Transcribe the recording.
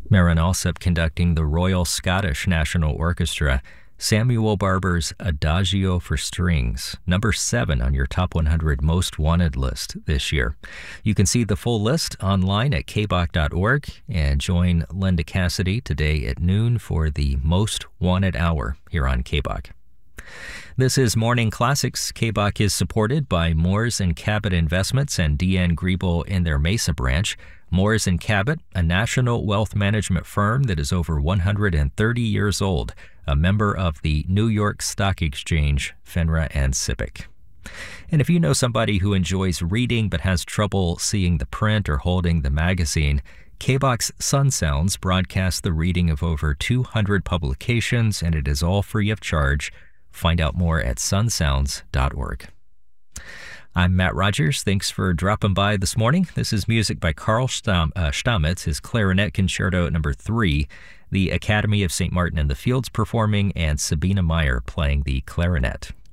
Marin Alsop conducting the Royal Scottish National Orchestra, Samuel Barber's Adagio for Strings, number 7 on your top 100 most wanted list this year. You can see the full list online at kbach.org and join Linda Cassidy today at noon for the Most Wanted Hour here on KBach. This is Morning Classics. KBach is supported by Moores & Cabot Investments and Deanne Griebel in their Mesa branch. Moores & Cabot, a national wealth management firm that is over 130 years old, a member of the New York Stock Exchange, FINRA, and SIPC. And if you know somebody who enjoys reading but has trouble seeing the print or holding the magazine, KBach's Sun Sounds broadcasts the reading of over 200 publications, and it is all free of charge. Find out more at sunsounds.org. I'm Matt Rogers. Thanks for dropping by this morning. This is music by Carl Stamitz, his Clarinet Concerto No. 3, the Academy of St. Martin in the Fields performing, and Sabina Meyer playing the clarinet.